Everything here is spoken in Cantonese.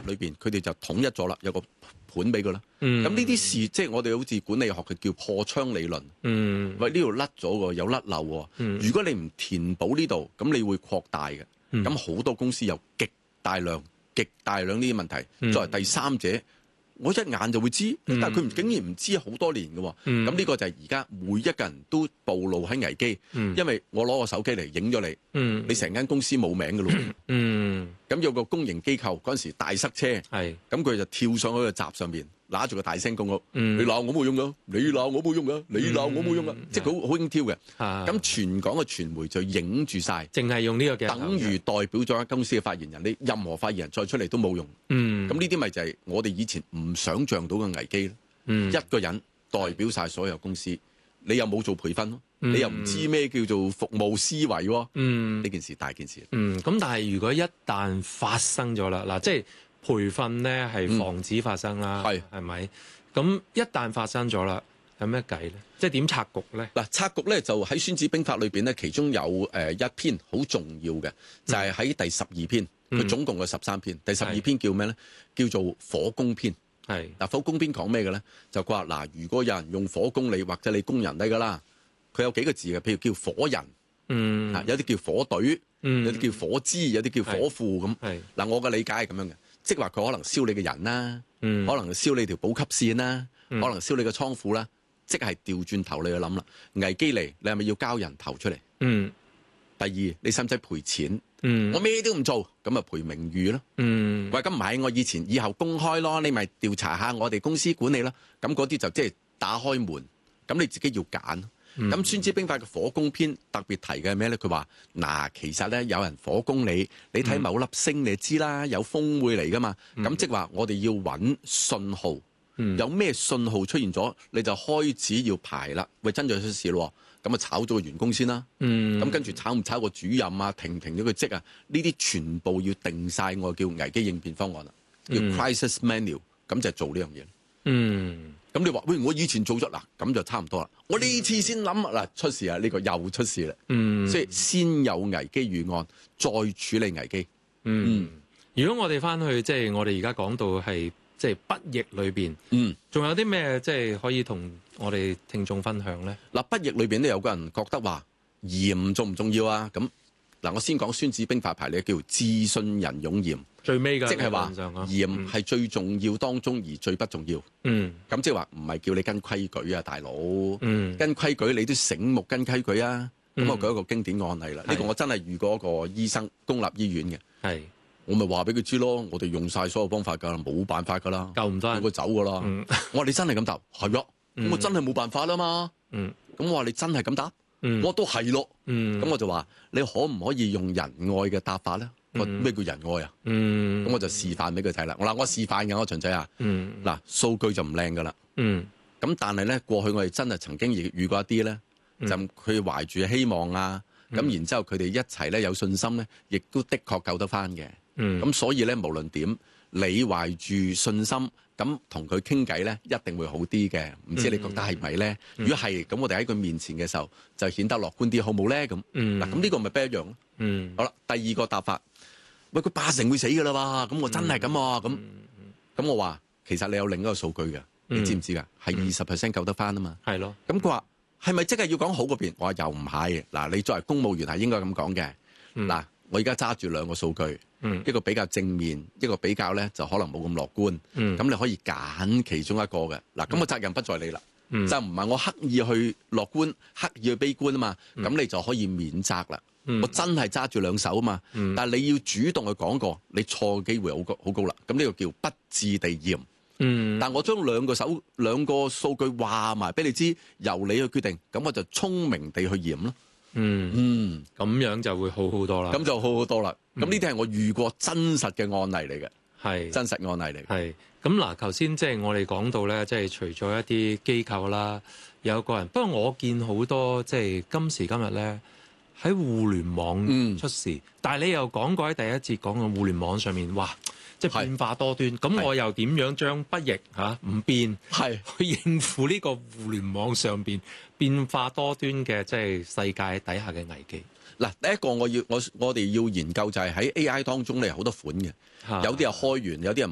裏邊，佢哋就統一咗啦，有個盤俾佢啦。咁呢啲事即係我哋好似管理學嘅叫破窗理論。喂，呢度甩咗喎，有甩漏喎。如果你唔填補呢度，咁你會擴大嘅。咁好多公司有極大量呢啲問題。作為第三者，我一眼就會知，但係佢竟然唔知好多年嘅喎。咁呢個就係而家每一個人都暴露喺危機，因為我攞個手機嚟影咗你，你成間公司冇名嘅咯。咁有個公營機構嗰陣時大塞車，咁佢就跳上去個閘上面，揦住個大聲公屋，你鬧我冇用噶，你鬧我冇用噶，你鬧我冇用噶，即係佢好輕佻嘅。咁全港嘅傳媒就影住晒， 淨係用呢個鏡頭， 等於代表咗間公司嘅發言人，你任何發言人再出嚟都冇用。咁呢啲咪就係我哋以前唔想像到嘅危機咯。一個人代表晒所有公司，你又冇做培訓咯，你又唔知咩叫做服務思維喎。呢件事大件事。 咁但係如果一旦發生咗啦，嗱，即係培訓咧係防止發生啦，係咪？咁一旦發生咗啦，有咩計咧？即係點拆局咧？ 嗱，拆局咧就喺《孫子兵法》裏邊咧，其中有一篇好重要嘅，就係喺第12篇。佢總共有13篇，第12篇叫咩咧？叫做火攻篇。嗱，火攻篇講咩嘅咧？就話嗱，如果有人用火攻你，或者你攻人哋噶啦，佢有幾個字嘅，譬如叫火人，有啲叫火隊，有啲叫火支，有啲叫火庫咁。嗱，我嘅理解係咁樣嘅，即係話佢可能燒你嘅人啦，可能燒你條補給線啦，可能燒你個倉庫啦，即係調轉頭你去諗啦。危機嚟，你係咪要交人頭出嚟？第二，你使唔使賠錢？我咩都唔做，咁咪賠名譽咯。喂，咁唔係，我以後公開咯，你咪調查下我哋公司管理啦。咁嗰啲就即係打開門，咁你自己要揀。咁孫子兵法嘅火攻篇特別提嘅係咩咧？佢話嗱，其實咧有人火攻你，你睇某粒星你就知啦，有風會嚟噶嘛。咁即係話我哋要揾信號，有咩信號出現咗，你就開始要排啦。喂，真係出事咯，咁啊炒咗個員工先啦。咁跟住炒唔炒個主任啊，停咗個職啊，呢啲全部要定晒我叫危機應變方案啦，叫 crisis manual， 咁就係做呢樣嘢。咁你話喂，我以前做咗嗱，咁就差唔多啦。我呢次先諗嗱，出事啊，呢個又出事啦。所以先有危機預案，再處理危機。 如果我哋翻去即係我哋而家講到係即係北翼裏邊，仲有啲咩即係可以同我哋聽眾分享咧？ 嗱，北翼裏邊咧有個人覺得話嚴重唔重要啊？咁嗱，我先講《孫子兵法》牌咧，叫自信人勇嚴。 最尾嘅， 即係話嚴係最重要當中而最不重要。咁即係話唔係叫你跟規矩啊，大佬。跟規矩你都醒目跟規矩啊。咁我舉一個經典案例啦。呢個我真係遇過一個醫生，公立醫院嘅。我咪話俾佢知咯，我哋用晒所有方法㗎，冇辦法㗎啦， 救唔得， 佢走㗎啦。我話你真係咁答，係咯。咁我真係冇辦法啦嘛。咁我話你真係咁答，我都係咯。咁我就話你可唔可以用仁愛嘅答法咧？咩叫仁愛啊？咁我就示範俾佢睇啦。我示範嘅，我秦仔啊。嗱，數據就唔靚噶啦。咁但係咧，過去我哋真係曾經遇過一啲咧，就佢懷住希望啊，咁然之後佢哋一齊咧有信心咧，亦都的確救得翻嘅。咁所以咧，無論點，你懷住信心咁同佢傾偈咧，一定會好啲嘅。唔知你覺得係咪咧？如果係，咁我哋喺佢面前嘅時候就顯得樂觀啲，好冇咧？咁嗱，咁呢個咪不一樣咯。好啦，第二個答法。喂，佢80%會死㗎啦喎！咁我真係咁啊！咁我話其實你有另一個數據嘅，你知唔知㗎？係20% 救得翻啊嘛。係咯。咁佢話係咪即係要講好嗰邊？我話又唔係。嗱，你作為公務員係應該咁講嘅。嗱，我而家揸住兩個數據，一個比較正面，一個比較咧就可能冇咁樂觀。咁你可以揀其中一個嘅。嗱，咁個責任不在你啦。就唔係我刻意去樂觀，刻意去悲觀啊嘛。咁你就可以免責啦。我真係揸住兩手啊嘛，但係你要主動去講過，你錯嘅機會好高啦。咁呢個叫不智地嚴。但我將兩個數據話埋俾你知，由你去決定，咁我就聰明地去嚴咯。 咁樣就會好好多啦。 咁就好好多啦。咁呢啲係我遇過真實嘅案例嚟嘅，係真實案例嚟。 係咁嗱，頭先即係我哋講到咧，即係除咗一啲機構啦，有個人。不過我見好多即係今時今日咧。喺互聯網出事，但係你又講過喺第一節講嘅互聯網上面，哇，即係變化多端。咁我又點樣將北翼唔變，去應付呢個互聯網上邊變化多端嘅即係世界底下嘅危機？ 嗱，第一個我哋要研究就係喺 AI 當中咧有好多款嘅，有啲係開源，有啲係